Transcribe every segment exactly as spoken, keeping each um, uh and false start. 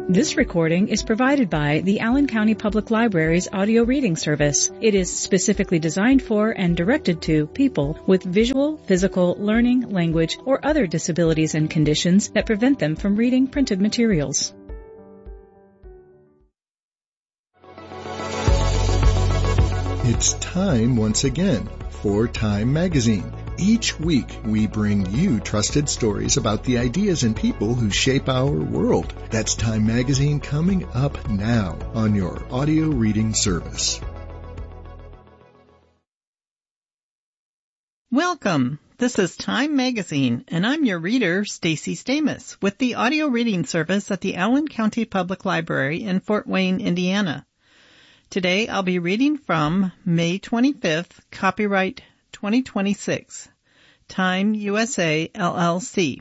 This recording is provided by the Allen County Public Library's audio reading service. It is specifically designed for and directed to people with visual, physical, learning, language, or other disabilities and conditions that prevent them from reading printed materials. It's time once again for Time Magazine. Each week, we bring you trusted stories about the ideas and people who shape our world. That's Time Magazine coming up now on your audio reading service. Welcome. This is Time Magazine, and I'm your reader, Stacy Stamus, with the audio reading service at the Allen County Public Library in Fort Wayne, Indiana. Today, I'll be reading from May twenty-fifth, copyright twenty twenty-six, Time U S A, L L C.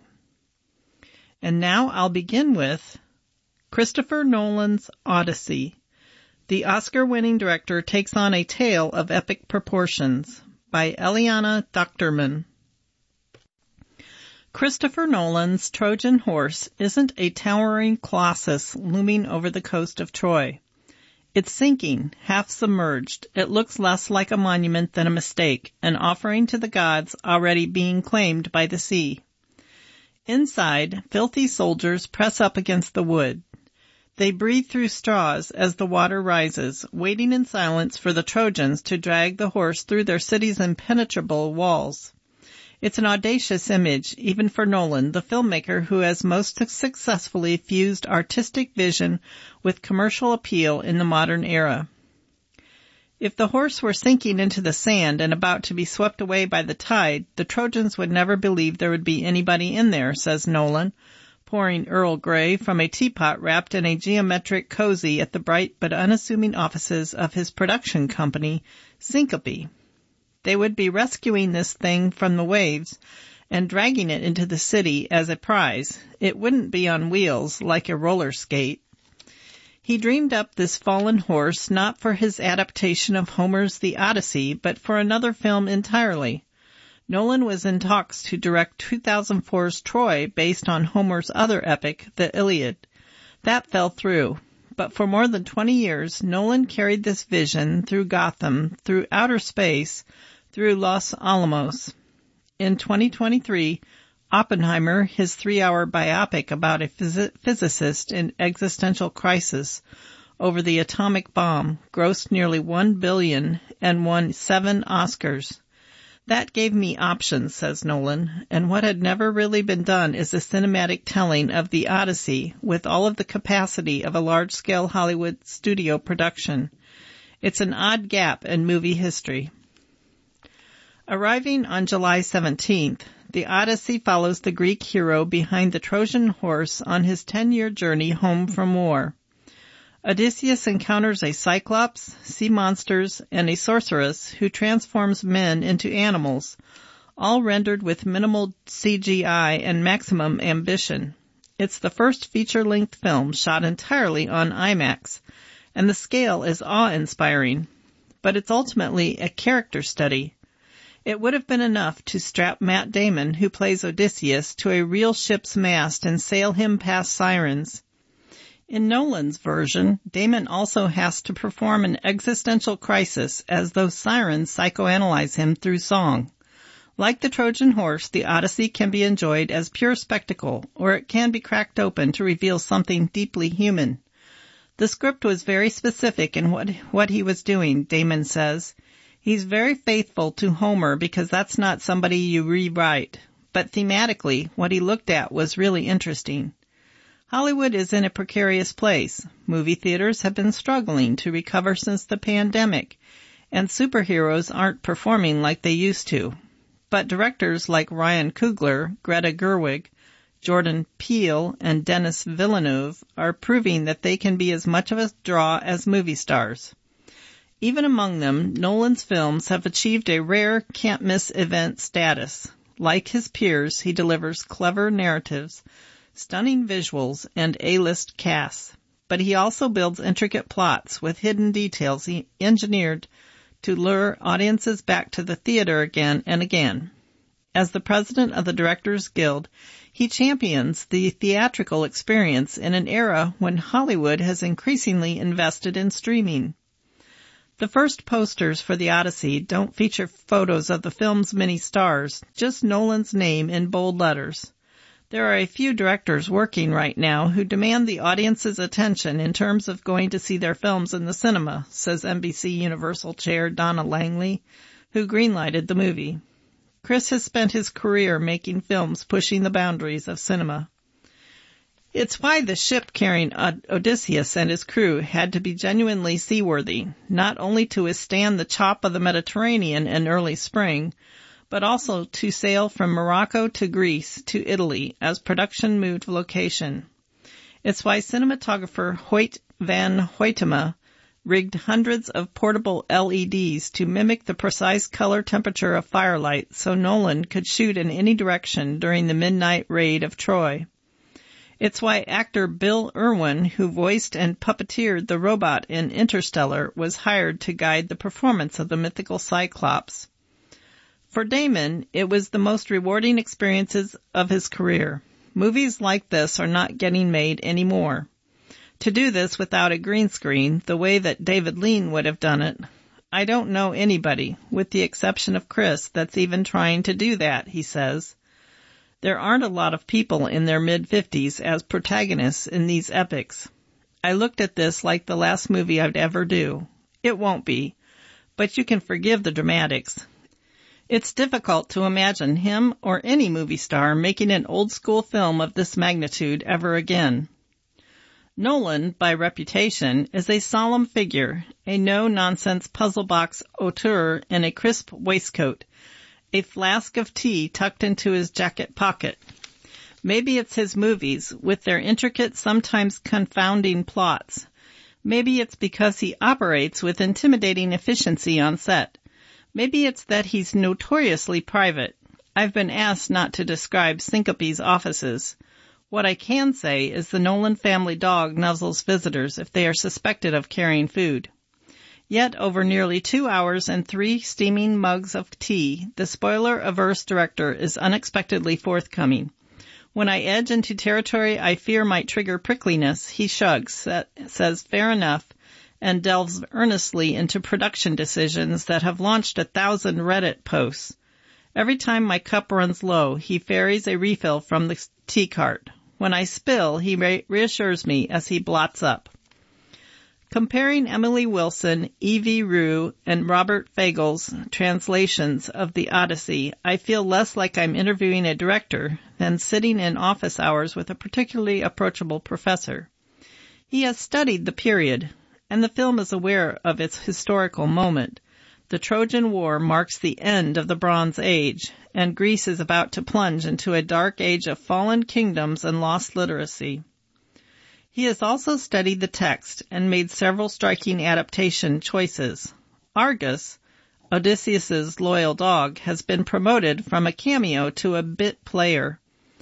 And now I'll begin with Christopher Nolan's Odyssey. The Oscar-winning director takes on a tale of epic proportions by Eliana Duchterman. Christopher Nolan's Trojan Horse isn't a towering colossus looming over the coast of Troy. It's sinking, half submerged. It looks less like a monument than a mistake, an offering to the gods already being claimed by the sea. Inside, filthy soldiers press up against the wood. They breathe through straws as the water rises, waiting in silence for the Trojans to drag the horse through their city's impenetrable walls. It's an audacious image, even for Nolan, the filmmaker who has most successfully fused artistic vision with commercial appeal in the modern era. If the horse were sinking into the sand and about to be swept away by the tide, the Trojans would never believe there would be anybody in there, says Nolan, pouring Earl Grey from a teapot wrapped in a geometric cozy at the bright but unassuming offices of his production company, Syncope. They would be rescuing this thing from the waves and dragging it into the city as a prize. It wouldn't be on wheels like a roller skate. He dreamed up this fallen horse not for his adaptation of Homer's The Odyssey, but for another film entirely. Nolan was in talks to direct two thousand four's Troy based on Homer's other epic, The Iliad. That fell through. But for more than twenty years, Nolan carried this vision through Gotham, through outer space, through Los Alamos. In twenty twenty-three, Oppenheimer, his three-hour biopic about a phys- physicist in existential crisis over the atomic bomb, grossed nearly one billion dollars and won seven Oscars. That gave me options, says Nolan, and what had never really been done is a cinematic telling of the Odyssey with all of the capacity of a large-scale Hollywood studio production. It's an odd gap in movie history. Arriving on July seventeenth, the Odyssey follows the Greek hero behind the Trojan horse on his ten-year journey home from war. Odysseus encounters a cyclops, sea monsters, and a sorceress who transforms men into animals, all rendered with minimal C G I and maximum ambition. It's the first feature-length film shot entirely on IMAX, and the scale is awe-inspiring, but it's ultimately a character study. It would have been enough to strap Matt Damon, who plays Odysseus, to a real ship's mast and sail him past sirens. In Nolan's version, Damon also has to perform an existential crisis as those sirens psychoanalyze him through song. Like the Trojan horse, the Odyssey can be enjoyed as pure spectacle, or it can be cracked open to reveal something deeply human. The script was very specific in what, what he was doing, Damon says. He's very faithful to Homer because that's not somebody you rewrite. But thematically, what he looked at was really interesting. Hollywood is in a precarious place. Movie theaters have been struggling to recover since the pandemic, and superheroes aren't performing like they used to. But directors like Ryan Coogler, Greta Gerwig, Jordan Peele, and Denis Villeneuve are proving that they can be as much of a draw as movie stars. Even among them, Nolan's films have achieved a rare can't-miss event status. Like his peers, he delivers clever narratives, stunning visuals, and A-list casts. But he also builds intricate plots with hidden details he engineered to lure audiences back to the theater again and again. As the president of the Directors Guild, He champions the theatrical experience in an era when Hollywood has increasingly invested in streaming. The first posters for The Odyssey don't feature photos of the film's many stars, just Nolan's name in bold letters. There are a few directors working right now who demand the audience's attention in terms of going to see their films in the cinema, says N B C Universal Chair Donna Langley, who greenlighted the movie. Chris has spent his career making films pushing the boundaries of cinema. It's why the ship carrying Odysseus and his crew had to be genuinely seaworthy, not only to withstand the chop of the Mediterranean in early spring, but also to sail from Morocco to Greece to Italy as production moved location. It's why cinematographer Hoyt van Hoytema rigged hundreds of portable L E Ds to mimic the precise color temperature of firelight so Nolan could shoot in any direction during the midnight raid of Troy. It's why actor Bill Irwin, who voiced and puppeteered the robot in Interstellar, was hired to guide the performance of the mythical Cyclops. For Damon, it was the most rewarding experiences of his career. Movies like this are not getting made anymore. To do this without a green screen, the way that David Lean would have done it, I don't know anybody, with the exception of Chris, that's even trying to do that, he says. There aren't a lot of people in their mid-fifties as protagonists in these epics. I looked at this like the last movie I'd ever do. It won't be, but you can forgive the dramatics. It's difficult to imagine him or any movie star making an old-school film of this magnitude ever again. Nolan, by reputation, is a solemn figure, a no-nonsense puzzle box auteur in a crisp waistcoat, a flask of tea tucked into his jacket pocket. Maybe it's his movies, with their intricate, sometimes confounding plots. Maybe it's because he operates with intimidating efficiency on set. Maybe it's that he's notoriously private. I've been asked not to describe Syncope's offices. What I can say is the Nolan family dog nuzzles visitors if they are suspected of carrying food. Yet, over nearly two hours and three steaming mugs of tea, the spoiler-averse director is unexpectedly forthcoming. When I edge into territory I fear might trigger prickliness, he shrugs, says fair enough, and delves earnestly into production decisions that have launched a thousand Reddit posts. Every time my cup runs low, he ferries a refill from the tea cart. When I spill, he re- reassures me as he blots up. Comparing Emily Wilson, Evie Rue, and Robert Fagel's translations of The Odyssey, I feel less like I'm interviewing a director than sitting in office hours with a particularly approachable professor. He has studied the period, and the film is aware of its historical moment. The Trojan War marks the end of the Bronze Age, and Greece is about to plunge into a dark age of fallen kingdoms and lost literacy. He has also studied the text and made several striking adaptation choices. Argus, Odysseus's loyal dog, has been promoted from a cameo to a bit player.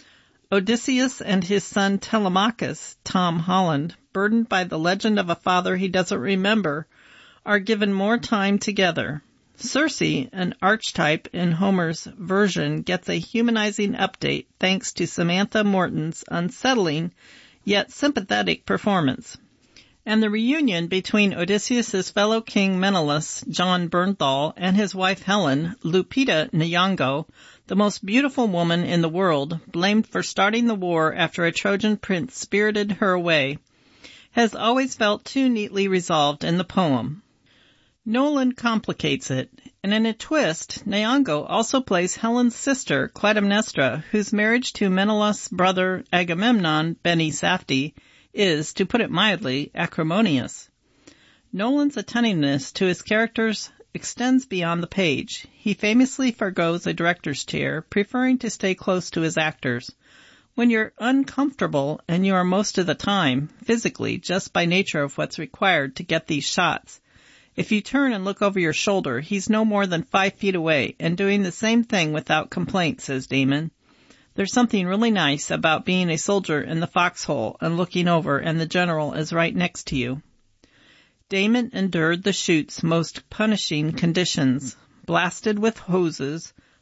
Odysseus and his son Telemachus, Tom Holland, burdened by the legend of a father he doesn't remember, are given more time together. Circe, an archetype in Homer's version, gets a humanizing update thanks to Samantha Morton's unsettling yet sympathetic performance. And the reunion between Odysseus's fellow king Menelaus, John Bernthal, and his wife Helen, Lupita Nyong'o, the most beautiful woman in the world, blamed for starting the war after a Trojan prince spirited her away, has always felt too neatly resolved in the poem. Nolan complicates it, and in a twist, Nyong'o also plays Helen's sister, Clytemnestra, whose marriage to Menelaus' brother Agamemnon, Beni Safdie, is, to put it mildly, acrimonious. Nolan's attentiveness to his characters extends beyond the page. He famously forgoes a director's chair, preferring to stay close to his actors. When you're uncomfortable, and you are most of the time, physically, just by nature of what's required to get these shots, if you turn and look over your shoulder, he's no more than five feet away and doing the same thing without complaint, says Damon. There's something really nice about being a soldier in the foxhole and looking over and the general is right next to you. Damon endured the shoot's most punishing conditions, blasted with hoses,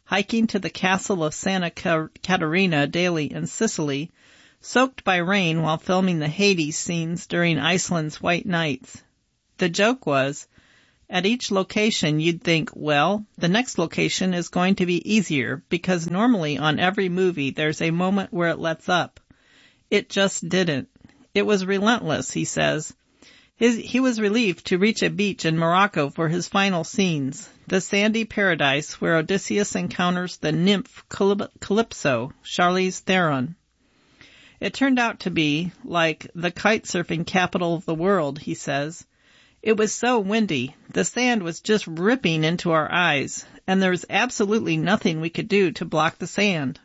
hiking to the castle of Santa Caterina daily in Sicily, soaked by rain while filming the Hades scenes during Iceland's white nights. The joke was, at each location you'd think, well, the next location is going to be easier because normally on every movie there's a moment where it lets up. It just didn't. It was relentless, he says. His, he was relieved to reach a beach in Morocco for his final scenes, the sandy paradise where Odysseus encounters the nymph Calypso, Charlize Theron. It turned out to be like the kite-surfing capital of the world, he says. It was so windy, the sand was just ripping into our eyes, and there was absolutely nothing we could do to block the sand.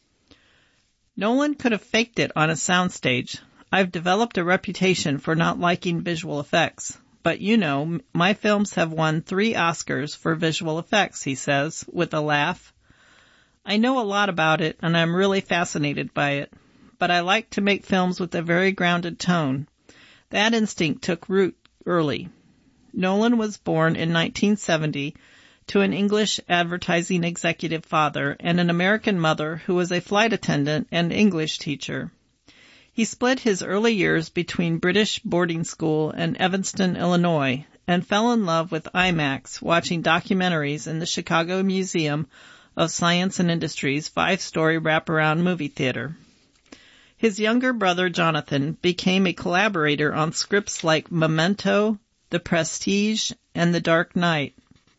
Nolan could have faked it on a soundstage. I've developed a reputation for not liking visual effects, but you know, my films have won three Oscars for visual effects, he says, with a laugh. I know a lot about it, and I'm really fascinated by it, but I like to make films with a very grounded tone. That instinct took root early. Nolan was born in nineteen seventy to an English advertising executive father and an American mother who was a flight attendant and English teacher. He split his early years between British boarding school and Evanston, Illinois, and fell in love with IMAX watching documentaries in the Chicago Museum of Science and Industry's five-story wraparound movie theater. His younger brother, Jonathan, became a collaborator on scripts like Memento, The Prestige, and The Dark Knight.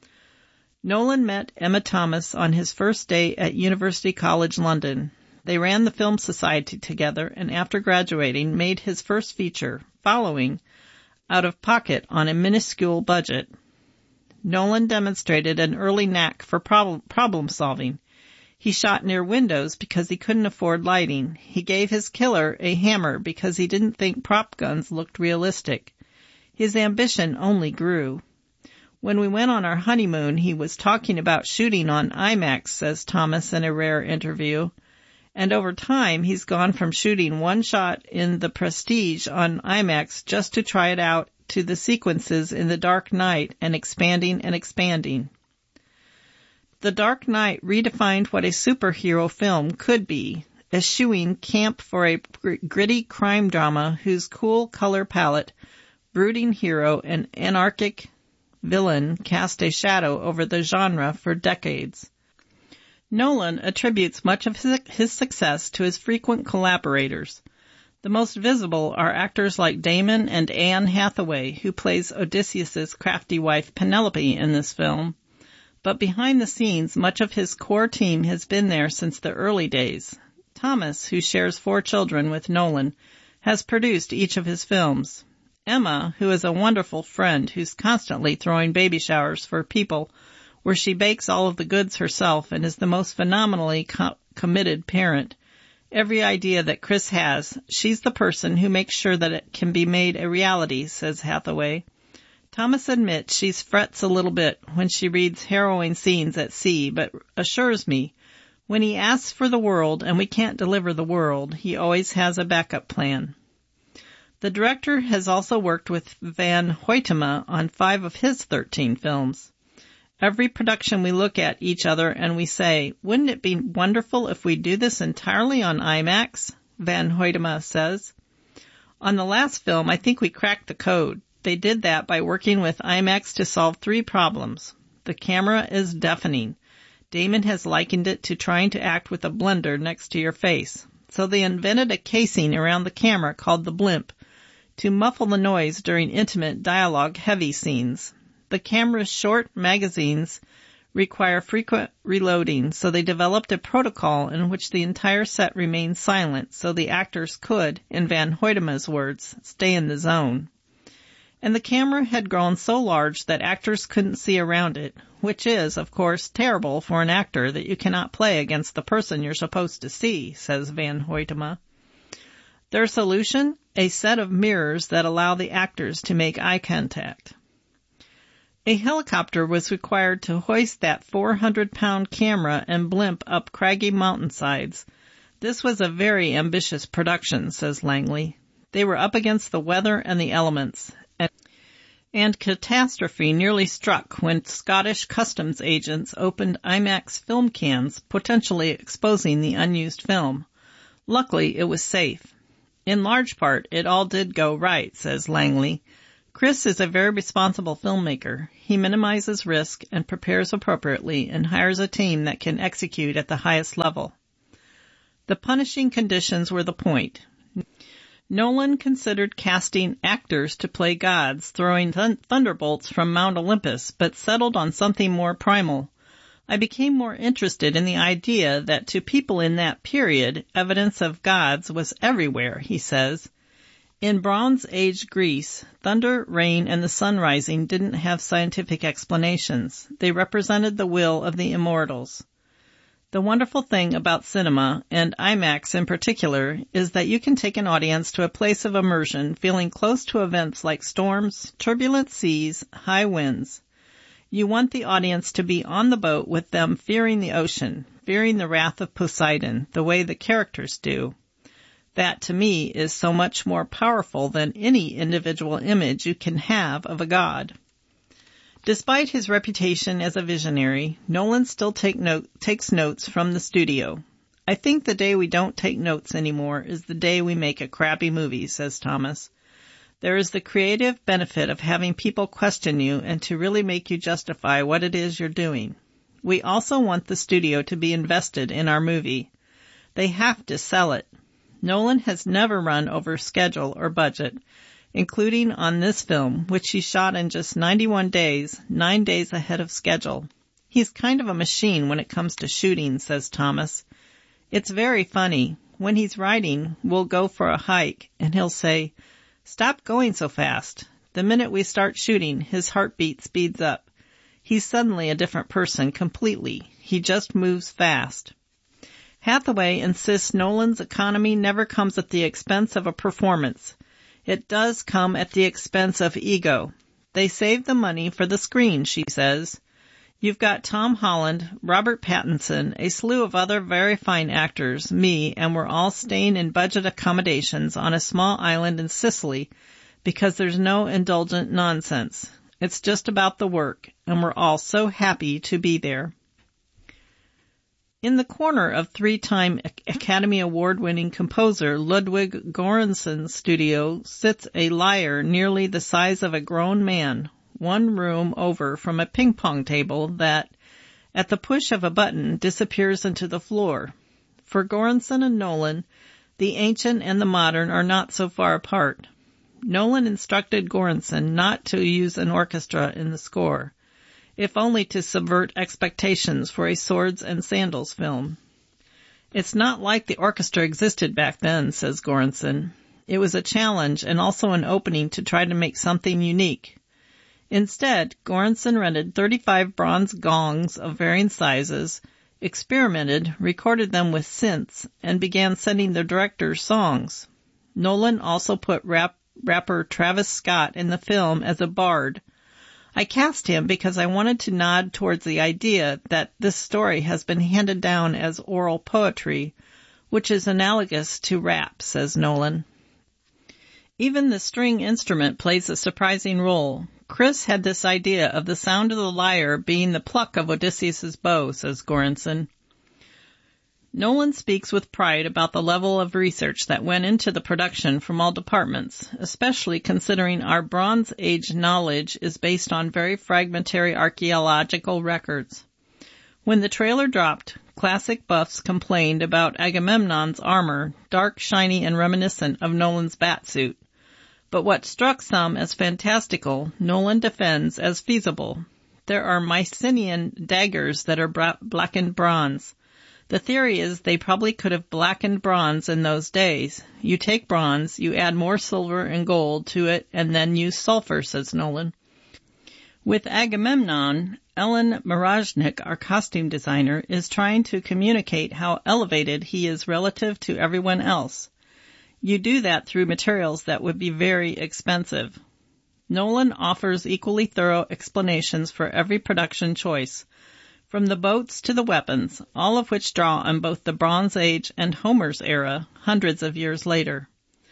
Nolan met Emma Thomas on his first day at University College London. They ran the Film Society together and after graduating made his first feature, Following, out of pocket on a minuscule budget. Nolan demonstrated an early knack for problem, problem solving. He shot near windows because he couldn't afford lighting. He gave his killer a hammer because he didn't think prop guns looked realistic. His ambition only grew. When we went on our honeymoon, he was talking about shooting on IMAX, says Thomas in a rare interview. And over time, he's gone from shooting one shot in The Prestige on IMAX just to try it out to the sequences in The Dark Knight and expanding and expanding. The Dark Knight redefined what a superhero film could be, eschewing camp for a gritty crime drama whose cool color palette, brooding hero, and anarchic villain cast a shadow over the genre for decades. Nolan attributes much of his success to his frequent collaborators. The most visible are actors like Damon and Anne Hathaway, who plays Odysseus's crafty wife Penelope in this film. But behind the scenes, much of his core team has been there since the early days. Thomas, who shares four children with Nolan, has produced each of his films. Emma, who is a wonderful friend who's constantly throwing baby showers for people where she bakes all of the goods herself and is the most phenomenally co- committed parent. Every idea that Chris has, she's the person who makes sure that it can be made a reality, says Hathaway. Thomas admits she frets a little bit when she reads harrowing scenes at sea, but assures me, when he asks for the world and we can't deliver the world, he always has a backup plan. The director has also worked with Van Hoytema on five of his thirteen films. Every production we look at each other and we say, wouldn't it be wonderful if we do this entirely on IMAX? Van Hoytema says. On the last film, I think we cracked the code. They did that by working with IMAX to solve three problems. The camera is deafening. Damon has likened it to trying to act with a blender next to your face. So they invented a casing around the camera called the blimp to muffle the noise during intimate dialogue-heavy scenes. The camera's short magazines require frequent reloading, so they developed a protocol in which the entire set remained silent so the actors could, in Van Hoytema's words, stay in the zone. And the camera had grown so large that actors couldn't see around it, which is, of course, terrible for an actor that you cannot play against the person you're supposed to see, says Van Hoytema. Their solution? A set of mirrors that allow the actors to make eye contact. A helicopter was required to hoist that four hundred pound camera and blimp up craggy mountainsides. This was a very ambitious production, says Langley. They were up against the weather and the elements. And And catastrophe nearly struck when Scottish customs agents opened IMAX film cans, potentially exposing the unused film. Luckily, it was safe. In large part, it all did go right, says Langley. Chris is a very responsible filmmaker. He minimizes risk and prepares appropriately and hires a team that can execute at the highest level. The punishing conditions were the point. Nolan considered casting actors to play gods, throwing th- thunderbolts from Mount Olympus, but settled on something more primal. I became more interested in the idea that to people in that period, evidence of gods was everywhere, he says. In Bronze Age Greece, thunder, rain, and the sun rising didn't have scientific explanations. They represented the will of the immortals. The wonderful thing about cinema, and IMAX in particular, is that you can take an audience to a place of immersion feeling close to events like storms, turbulent seas, high winds. You want the audience to be on the boat with them fearing the ocean, fearing the wrath of Poseidon, the way the characters do. That, to me, is so much more powerful than any individual image you can have of a god. Despite his reputation as a visionary, Nolan still take note, takes notes from the studio. I think the day we don't take notes anymore is the day we make a crappy movie, says Thomas. There is the creative benefit of having people question you and to really make you justify what it is you're doing. We also want the studio to be invested in our movie. They have to sell it. Nolan has never run over schedule or budget, including on this film, which he shot in just ninety-one days, nine days ahead of schedule. He's kind of a machine when it comes to shooting, says Thomas. It's very funny. When he's writing, we'll go for a hike, and he'll say, "Stop going so fast." The minute we start shooting, his heartbeat speeds up. He's suddenly a different person completely. He just moves fast. Hathaway insists Nolan's economy never comes at the expense of a performance. It does come at the expense of ego. They save the money for the screen, she says. You've got Tom Holland, Robert Pattinson, a slew of other very fine actors, me, and we're all staying in budget accommodations on a small island in Sicily because there's no indulgent nonsense. It's just about the work, and we're all so happy to be there. In the corner of three-time Academy Award-winning composer Ludwig Göransson's studio sits a lyre nearly the size of a grown man, one room over from a ping-pong table that, at the push of a button, disappears into the floor. For Göransson and Nolan, the ancient and the modern are not so far apart. Nolan instructed Göransson not to use an orchestra in the score, if only to subvert expectations for a swords and sandals film. It's not like the orchestra existed back then, says Göransson. It was a challenge and also an opening to try to make something unique. Instead, Göransson rented thirty-five bronze gongs of varying sizes, experimented, recorded them with synths, and began sending the director songs. Nolan also put rap, rapper Travis Scott in the film as a bard. I cast him because I wanted to nod towards the idea that this story has been handed down as oral poetry, which is analogous to rap, says Nolan. Even the string instrument plays a surprising role. Chris had this idea of the sound of the lyre being the pluck of Odysseus's bow, says Göransson. Nolan speaks with pride about the level of research that went into the production from all departments, especially considering our Bronze Age knowledge is based on very fragmentary archaeological records. When the trailer dropped, classic buffs complained about Agamemnon's armor, dark, shiny, and reminiscent of Nolan's batsuit. But what struck some as fantastical, Nolan defends as feasible. There are Mycenaean daggers that are bra- blackened bronze. The theory is they probably could have blackened bronze in those days. You take bronze, you add more silver and gold to it, and then use sulfur, says Nolan. With Agamemnon, Ellen Marajnik, our costume designer, is trying to communicate how elevated he is relative to everyone else. You do that through materials that would be very expensive. Nolan offers equally thorough explanations for every production choice, from the boats to the weapons, all of which draw on both the Bronze Age and Homer's era, hundreds of years later.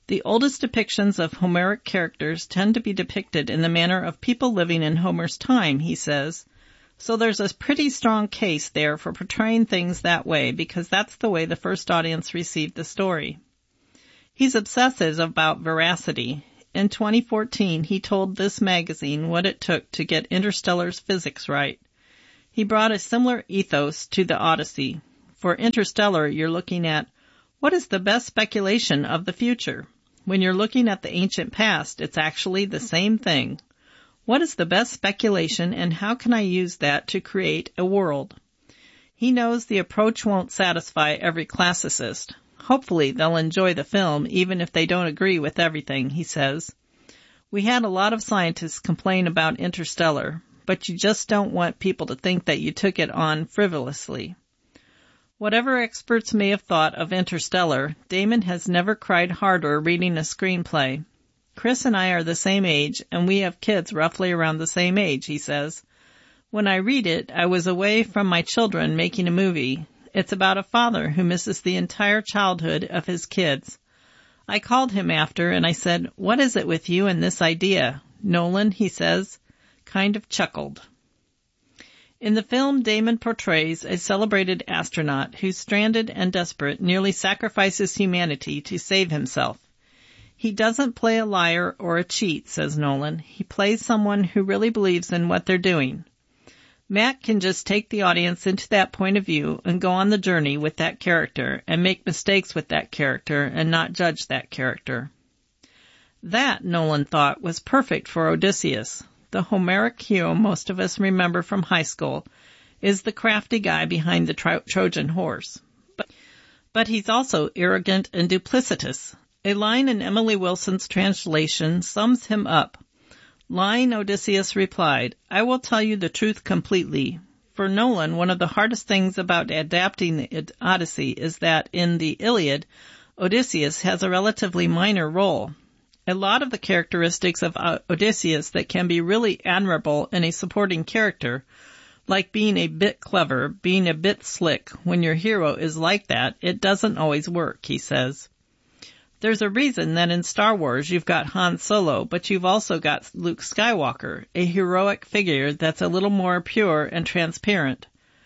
The oldest depictions of Homeric characters tend to be depicted in the manner of people living in Homer's time, he says. So there's a pretty strong case there for portraying things that way, because that's the way the first audience received the story. He's obsessive about veracity. In twenty fourteen, he told this magazine what it took to get Interstellar's physics right. He brought a similar ethos to the Odyssey. For Interstellar, you're looking at what is the best speculation of the future. When you're looking at the ancient past, it's actually the same thing. What is the best speculation, and how can I use that to create a world? He knows the approach won't satisfy every classicist. Hopefully they'll enjoy the film, even if they don't agree with everything, he says. We had a lot of scientists complain about Interstellar, but you just don't want people to think that you took it on frivolously. Whatever experts may have thought of Interstellar, Damon has never cried harder reading a screenplay. Chris and I are the same age, and we have kids roughly around the same age, he says. When I read it, I was away from my children making a movie. It's about a father who misses the entire childhood of his kids. I called him after, and I said, "What is it with you and this idea?" Nolan, he says, kind of chuckled. In the film, Damon portrays a celebrated astronaut who, stranded and desperate, nearly sacrifices humanity to save himself. He doesn't play a liar or a cheat, says Nolan. He plays someone who really believes in what they're doing. Matt can just take the audience into that point of view and go on the journey with that character and make mistakes with that character and not judge that character. That, Nolan thought, was perfect for Odysseus. The Homeric hero most of us remember from high school is the crafty guy behind the Tro- Trojan horse. But, but he's also arrogant and duplicitous. A line in Emily Wilson's translation sums him up. Lying Odysseus replied, "I will tell you the truth completely." For Nolan, one of the hardest things about adapting the Odyssey is that in the Iliad, Odysseus has a relatively minor role. A lot of the characteristics of Odysseus that can be really admirable in a supporting character, like being a bit clever, being a bit slick, when your hero is like that, it doesn't always work, he says. There's a reason that in Star Wars you've got Han Solo, but you've also got Luke Skywalker, a heroic figure that's a little more pure and transparent.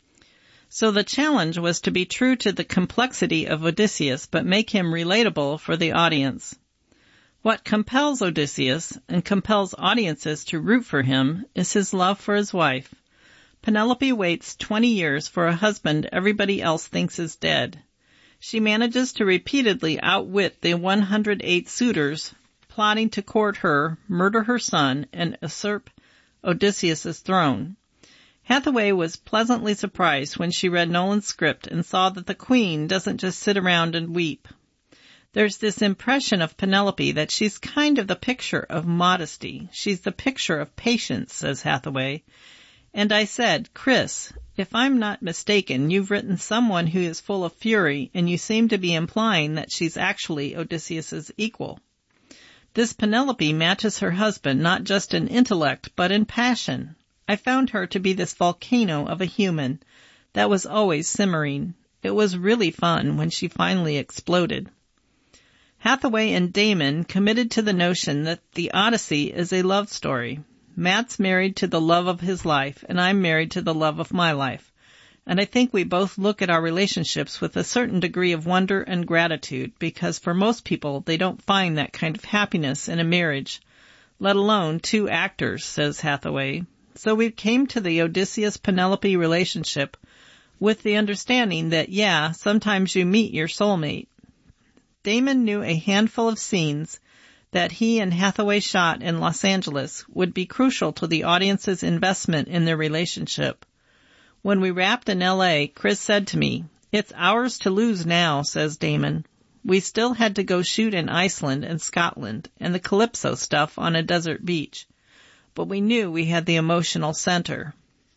So the challenge was to be true to the complexity of Odysseus, but make him relatable for the audience. What compels Odysseus, and compels audiences to root for him, is his love for his wife. Penelope waits twenty years for a husband everybody else thinks is dead. She manages to repeatedly outwit the one hundred eight suitors plotting to court her, murder her son, and usurp Odysseus' throne. Hathaway was pleasantly surprised when she read Nolan's script and saw that the queen doesn't just sit around and weep. There's this impression of Penelope that she's kind of the picture of modesty. She's the picture of patience, says Hathaway. And I said, Chris, if I'm not mistaken, you've written someone who is full of fury, and you seem to be implying that she's actually Odysseus's equal. This Penelope matches her husband not just in intellect, but in passion. I found her to be this volcano of a human that was always simmering. It was really fun when she finally exploded. Hathaway and Damon committed to the notion that the Odyssey is a love story. Matt's married to the love of his life, and I'm married to the love of my life. And I think we both look at our relationships with a certain degree of wonder and gratitude, because for most people, they don't find that kind of happiness in a marriage, let alone two actors, says Hathaway. So we came to the Odysseus-Penelope relationship with the understanding that, yeah, sometimes you meet your soulmate. Damon knew a handful of scenes that he and Hathaway shot in Los Angeles would be crucial to the audience's investment in their relationship. When we wrapped in L A, Chris said to me, "It's ours to lose now," says Damon. We still had to go shoot in Iceland and Scotland and the Calypso stuff on a desert beach, but we knew we had the emotional center.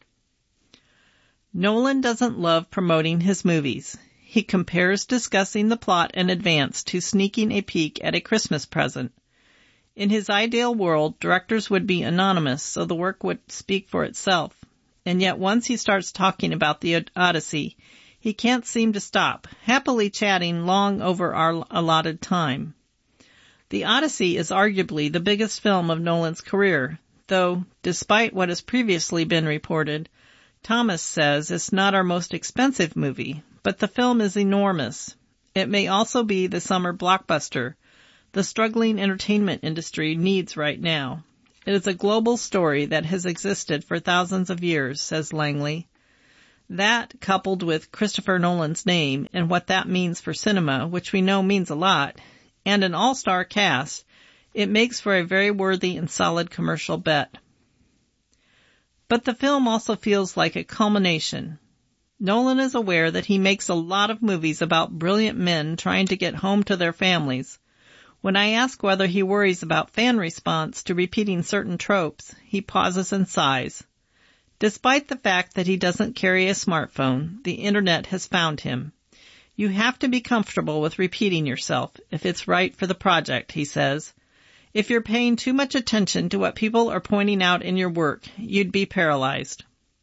Nolan doesn't love promoting his movies. He compares discussing the plot in advance to sneaking a peek at a Christmas present. In his ideal world, directors would be anonymous, so the work would speak for itself. And yet once he starts talking about the Odyssey, he can't seem to stop, happily chatting long over our allotted time. The Odyssey is arguably the biggest film of Nolan's career, though, despite what has previously been reported, Thomas says it's not our most expensive movie, but the film is enormous. It may also be the summer blockbuster the struggling entertainment industry needs right now. It is a global story that has existed for thousands of years, says Langley. That, coupled with Christopher Nolan's name and what that means for cinema, which we know means a lot, and an all-star cast, it makes for a very worthy and solid commercial bet. But the film also feels like a culmination. Nolan is aware that he makes a lot of movies about brilliant men trying to get home to their families. When I ask whether he worries about fan response to repeating certain tropes, he pauses and sighs. Despite the fact that he doesn't carry a smartphone, the internet has found him. You have to be comfortable with repeating yourself if it's right for the project, he says. If you're paying too much attention to what people are pointing out in your work, you'd be paralyzed.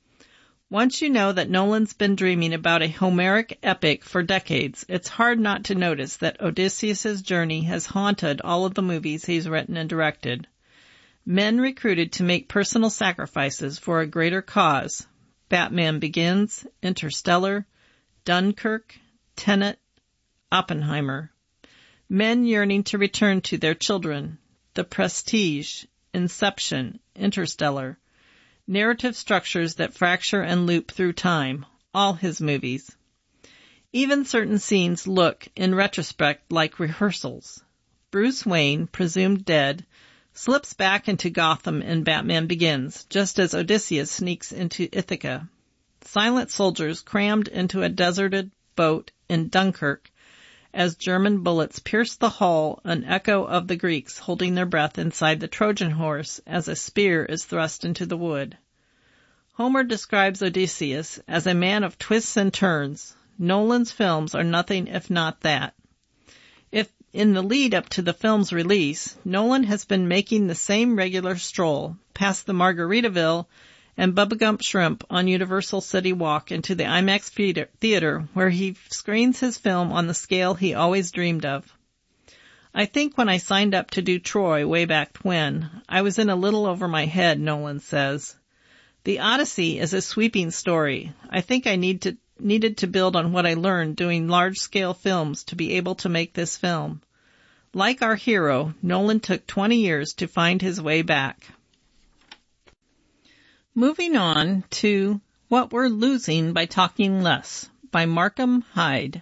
Once you know that Nolan's been dreaming about a Homeric epic for decades, it's hard not to notice that Odysseus' journey has haunted all of the movies he's written and directed. Men recruited to make personal sacrifices for a greater cause. Batman Begins, Interstellar, Dunkirk, Tenet, Oppenheimer. Men yearning to return to their children. The Prestige, Inception, Interstellar. Narrative structures that fracture and loop through time, all his movies. Even certain scenes look, in retrospect, like rehearsals. Bruce Wayne, presumed dead, slips back into Gotham in Batman Begins, just as Odysseus sneaks into Ithaca. Silent soldiers crammed into a deserted boat in Dunkirk as German bullets pierce the hull, an echo of the Greeks holding their breath inside the Trojan horse as a spear is thrust into the wood. Homer describes Odysseus as a man of twists and turns. Nolan's films are nothing if not that. If in the lead up to the film's release, Nolan has been making the same regular stroll past the Margaritaville and Bubba Gump Shrimp on Universal City Walk into the IMAX theater where he screens his film on the scale he always dreamed of. I think when I signed up to do Troy way back when, I was in a little over my head, Nolan says. The Odyssey is a sweeping story. I think I need to, needed to build on what I learned doing large-scale films to be able to make this film. Like our hero, Nolan took twenty years to find his way back. Moving on to What We're Losing by Talking Less by Markham Hyde.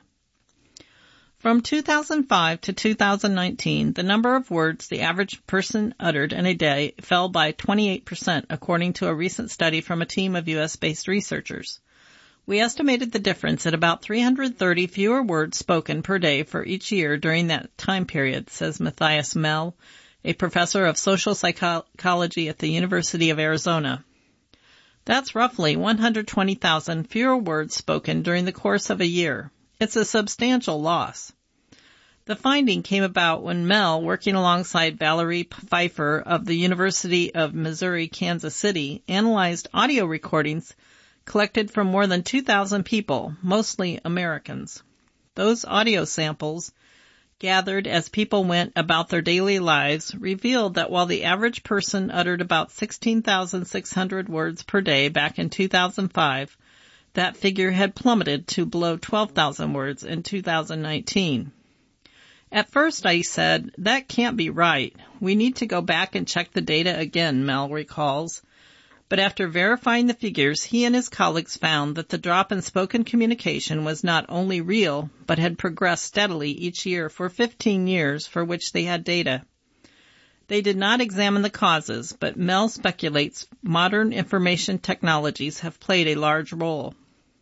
From two thousand five to two thousand nineteen, the number of words the average person uttered in a day fell by twenty-eight percent, according to a recent study from a team of U S-based researchers. We estimated the difference at about three hundred thirty fewer words spoken per day for each year during that time period, says Matthias Mell, a professor of social psychology at the University of Arizona. That's roughly one hundred twenty thousand fewer words spoken during the course of a year. It's a substantial loss. The finding came about when Mel, working alongside Valerie Pfeiffer of the University of Missouri-Kansas City, analyzed audio recordings collected from more than two thousand people, mostly Americans. Those audio samples, gathered as people went about their daily lives, revealed that while the average person uttered about sixteen thousand six hundred words per day back in two thousand five, that figure had plummeted to below twelve thousand words in two thousand nineteen. At first I said, that can't be right. We need to go back and check the data again, Mel recalls. But after verifying the figures, he and his colleagues found that the drop in spoken communication was not only real, but had progressed steadily each year for fifteen years for which they had data. They did not examine the causes, but Mel speculates modern information technologies have played a large role.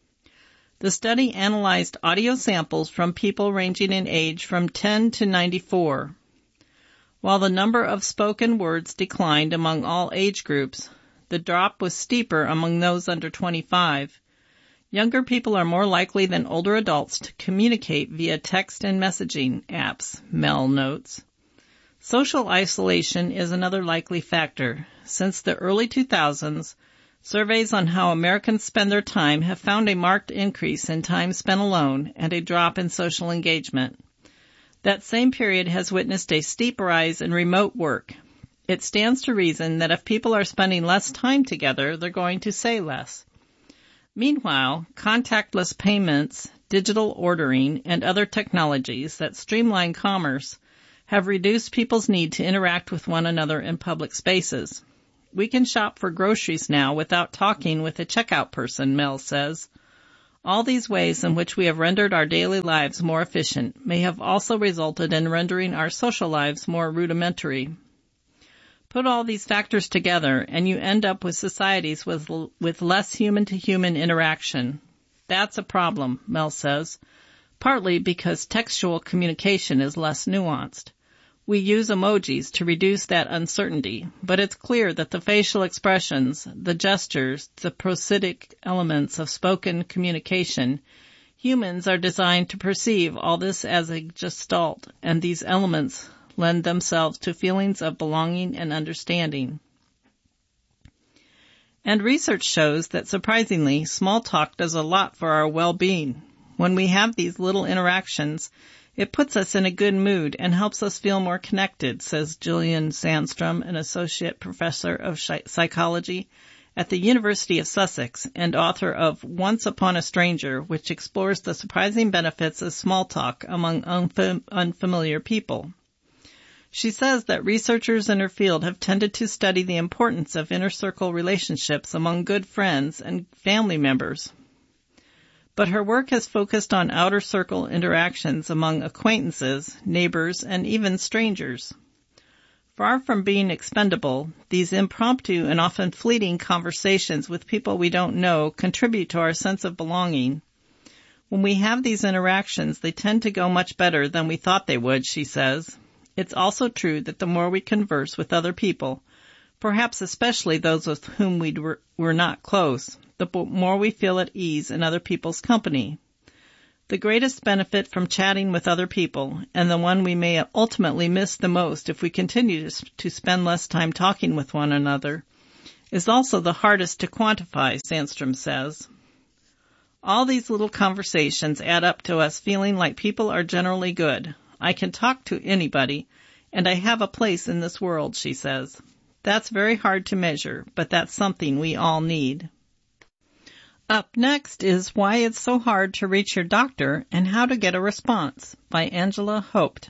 The study analyzed audio samples from people ranging in age from ten to ninety-four. While the number of spoken words declined among all age groups, the drop was steeper among those under twenty-five. Younger people are more likely than older adults to communicate via text and messaging apps, Mel notes. Social isolation is another likely factor. Since the early two thousands, surveys on how Americans spend their time have found a marked increase in time spent alone and a drop in social engagement. That same period has witnessed a steep rise in remote work. It stands to reason that if people are spending less time together, they're going to say less. Meanwhile, contactless payments, digital ordering, and other technologies that streamline commerce have reduced people's need to interact with one another in public spaces. We can shop for groceries now without talking with a checkout person, Mel says. All these ways in which we have rendered our daily lives more efficient may have also resulted in rendering our social lives more rudimentary. Put all these factors together, and you end up with societies with, with less human-to-human interaction. That's a problem, Mel says, partly because textual communication is less nuanced. We use emojis to reduce that uncertainty, but it's clear that the facial expressions, the gestures, the prosodic elements of spoken communication, humans are designed to perceive all this as a gestalt, and these elements lend themselves to feelings of belonging and understanding. And research shows that surprisingly, small talk does a lot for our well-being. When we have these little interactions, it puts us in a good mood and helps us feel more connected, says Gillian Sandstrom, an associate professor of psychology at the University of Sussex and author of Once Upon a Stranger, which explores the surprising benefits of small talk among unfam- unfamiliar people. She says that researchers in her field have tended to study the importance of inner circle relationships among good friends and family members. But her work has focused on outer circle interactions among acquaintances, neighbors, and even strangers. Far from being expendable, these impromptu and often fleeting conversations with people we don't know contribute to our sense of belonging. When we have these interactions, they tend to go much better than we thought they would, she says. It's also true that the more we converse with other people, perhaps especially those with whom we were, were not close, the more we feel at ease in other people's company. The greatest benefit from chatting with other people, and the one we may ultimately miss the most if we continue to spend less time talking with one another, is also the hardest to quantify, Sandstrom says. All these little conversations add up to us feeling like people are generally good. I can talk to anybody, and I have a place in this world, she says. That's very hard to measure, but that's something we all need. Up next is Why It's So Hard to Reach Your Doctor and How to Get a Response by Angela Hoped.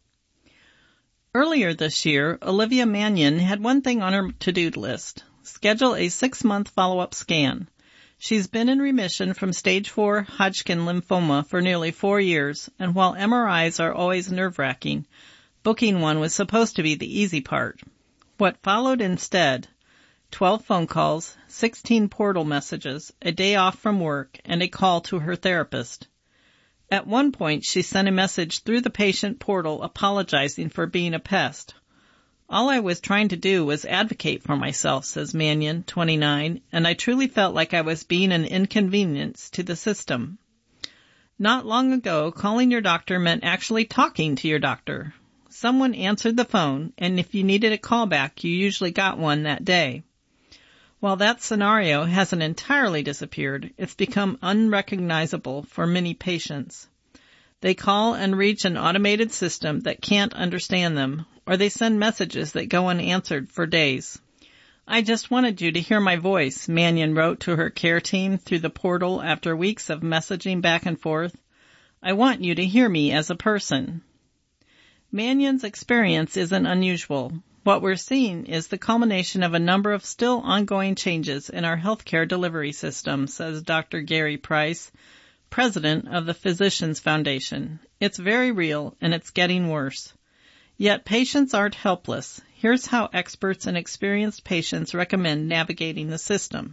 Earlier this year, Olivia Mannion had one thing on her to-do list: schedule a six-month follow-up scan. She's been in remission from stage four Hodgkin lymphoma for nearly four years, and while M R Is are always nerve-wracking, booking one was supposed to be the easy part. What followed instead: twelve phone calls, sixteen portal messages, a day off from work, and a call to her therapist. At one point, she sent a message through the patient portal apologizing for being a pest. All I was trying to do was advocate for myself, says Mannion, twenty-nine, and I truly felt like I was being an inconvenience to the system. Not long ago, calling your doctor meant actually talking to your doctor. Someone answered the phone, and if you needed a callback, you usually got one that day. While that scenario hasn't entirely disappeared, it's become unrecognizable for many patients. They call and reach an automated system that can't understand them, or they send messages that go unanswered for days. I just wanted you to hear my voice, Mannion wrote to her care team through the portal after weeks of messaging back and forth. I want you to hear me as a person. Mannion's experience isn't unusual. What we're seeing is the culmination of a number of still ongoing changes in our healthcare delivery system, says Doctor Gary Price, president of the Physicians Foundation. It's very real, and it's getting worse. Yet patients aren't helpless. Here's how experts and experienced patients recommend navigating the system.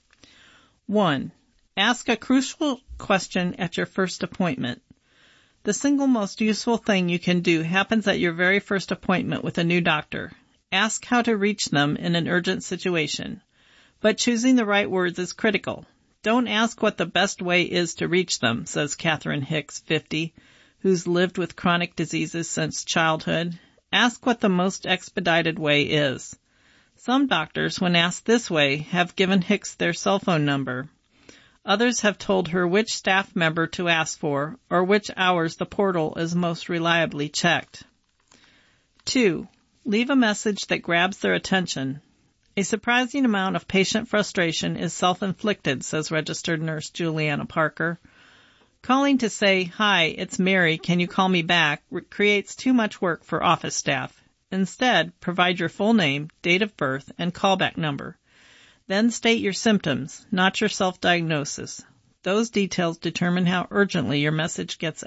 One, ask a crucial question at your first appointment. The single most useful thing you can do happens at your very first appointment with a new doctor. Ask how to reach them in an urgent situation. But choosing the right words is critical. Don't ask what the best way is to reach them, says Catherine Hicks, fifty, who's lived with chronic diseases since childhood. Ask what the most expedited way is. Some doctors, when asked this way, have given Hicks their cell phone number. Others have told her which staff member to ask for or which hours the portal is most reliably checked. Two, leave a message that grabs their attention. A surprising amount of patient frustration is self-inflicted, says registered nurse Juliana Parker. Calling to say, "Hi, it's Mary, can you call me back?" creates too much work for office staff. Instead, provide your full name, date of birth, and callback number. Then state your symptoms, not your self-diagnosis. Those details determine how urgently your message gets